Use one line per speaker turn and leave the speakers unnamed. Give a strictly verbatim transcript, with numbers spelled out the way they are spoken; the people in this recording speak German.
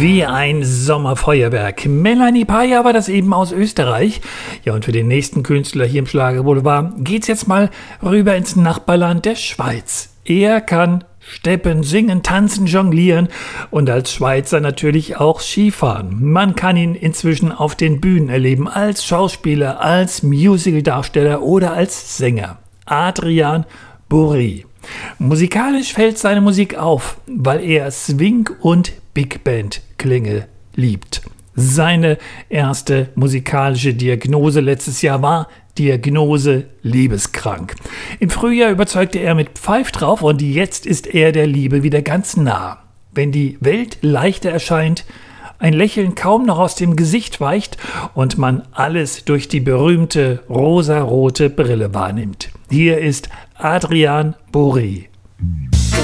wie ein Sommerfeuerwerk. Melanie Paya war das eben aus Österreich. Ja, und für den nächsten Künstler hier im Schlagerboulevard geht's jetzt mal rüber ins Nachbarland der Schweiz. Er kann steppen, singen, tanzen, jonglieren und als Schweizer natürlich auch Skifahren. Man kann ihn inzwischen auf den Bühnen erleben, als Schauspieler, als Musicaldarsteller oder als Sänger. Adrian Bourri. Musikalisch fällt seine Musik auf, weil er Swing und Big Band Klänge liebt. Seine erste musikalische Diagnose letztes Jahr war Diagnose liebeskrank. Im Frühjahr überzeugte er mit Pfeif drauf und jetzt ist er der Liebe wieder ganz nah. Wenn die Welt leichter erscheint, ein Lächeln kaum noch aus dem Gesicht weicht und man alles durch die berühmte rosarote Brille wahrnimmt. Hier ist Adrian Bourri.